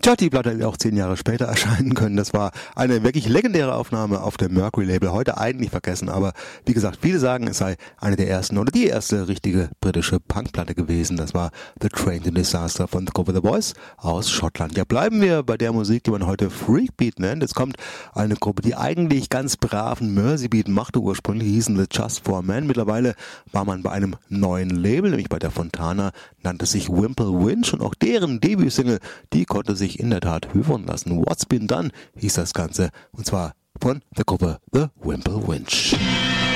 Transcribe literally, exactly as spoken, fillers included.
Tja, die Platte hätte auch zehn Jahre später erscheinen können. Das war eine wirklich legendäre Aufnahme auf dem Mercury-Label. Heute eigentlich vergessen, aber wie gesagt, viele sagen, es sei eine der ersten oder die erste richtige britische Punkplatte gewesen. Das war The Train to Disaster von The Cover the Boys aus Schottland. Ja, bleiben wir bei der Musik, die man heute Freakbeat nennt. Jetzt kommt eine Gruppe, die eigentlich ganz braven Merseybeat machte. Ursprünglich hießen The Just for Men. Mittlerweile war man bei einem neuen Label, nämlich bei der Fontana, nannte sich Wimple Winch, und auch deren Debütsingle, die konnte sich in der Tat hören lassen. What's Been Done hieß das Ganze, und zwar von der Gruppe The Wimple Winch.